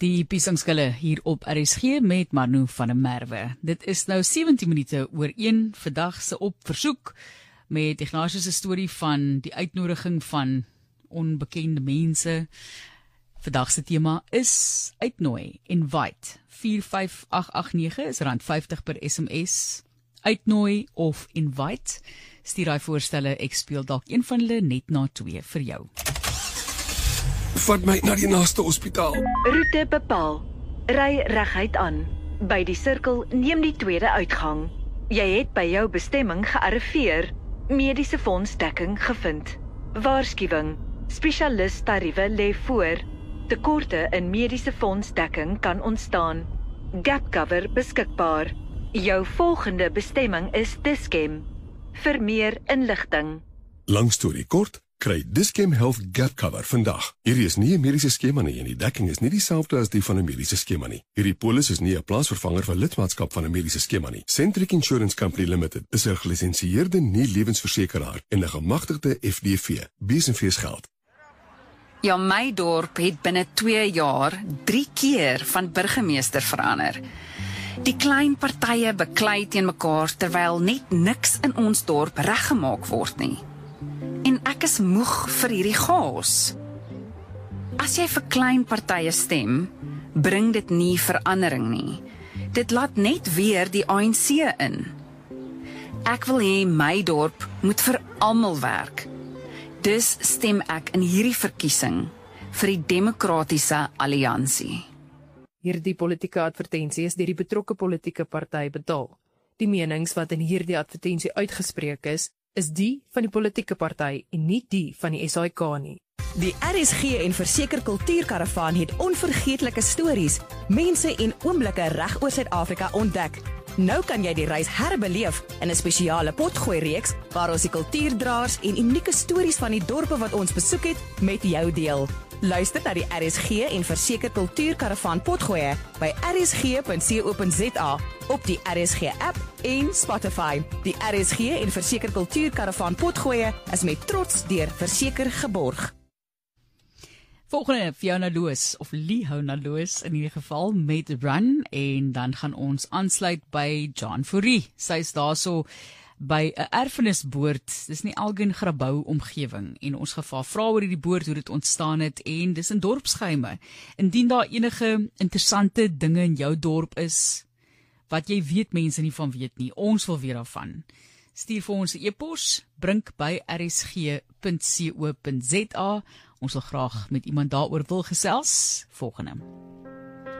Die Piesangskille hier op RSG met Manu van der Merwe. Dit is nou 17 minute oor 1 vandag se op versoek met Ignatius se storie van die uitnodiging van onbekende mense. Vandag se tema is uitnooi, invite. 45889 is R50 per SMS. Uitnooi of invite. Stuur daai voorstelle, ek speel dalk een van hulle net na 2 vir jou. Vat my na die naaste hospitaal. Roete bepaal. Ry reguit aan. By die sirkel neem die tweede uitgang. Jy het by jou bestemming gearriveer. Mediese fondsdekking gevind. Waarskuwing. Spesialist-tariewe lê voor. Tekorte in mediese fondsdekking kan ontstaan. Gap cover beskikbaar. Jou volgende bestemming is Dis-Chem. Vir meer inligting. Lang storie kort, kry Dis-Chem Health Gap Cover vandag. Hierdie is nie 'n mediese skema nie en die dekking is nie dieselfde as die van 'n mediese skema nie. Hierdie polis is nie 'n plaasvervanger vir lidmaatskap van 'n mediese skema nie. Centric Insurance Company Limited is 'n gelisensieerde nie-lewensversekeraar en 'n gemagtigde FDV. Besenfees geld. Ja, my dorp het binne 2 jaar 3 keer van burgemeester verander. Die klein partye beklei teen mekaar terwyl net niks in ons dorp reggemaak word nie. En ek is moeg vir hierdie chaos. As jy vir klein partye stem, bring dit nie verandering nie. Dit laat net weer die ANC in. Ek wil hê my dorp moet vir almal werk. Dus stem ek in hierdie verkiesing vir die Demokratiese Alliansie. Hierdie politieke advertensie is deur die betrokke politieke party betaal. Die menings wat in hierdie advertensie uitgespreek is die van die politieke party en nie die van die SAIK nie. Die RSG en Verseker Kultuurkaravaan het onvergeetlike stories, mense en oomblikke reg oor Suid-Afrika ontdek. Nou kan jy die reis herbeleef in 'n spesiale potgooi-reeks waar ons die kultuurdraers en unieke stories van die dorpe wat ons besoek het met jou deel. Luister na die RSG en Verseker Kultuurkaravaan potgooi by rsg.co.za op die RSG app en Spotify. Die RSG en Verseker Kultuurkaravaan potgooi is met trots deur Verseker geborg. Volgende Fiona Loos, of Lihouna Loos in ieder geval, met Run, en dan gaan ons aansluit by John Fourie. Sy is daarso by 'n erfenisboord, dis nie Elgin Grabouw omgewing, en ons gaan vra oor die boord, hoe dit ontstaan het, en dis in dorpsgeheime. Indien daar enige interessante dinge in jou dorp is, wat jy weet mense nie van weet nie, ons wil weet daarvan. Stuur vir ons 'n e-pos, brink by rsg.co.za. Ons wil graag met iemand daaroor wil gesels. Volgende.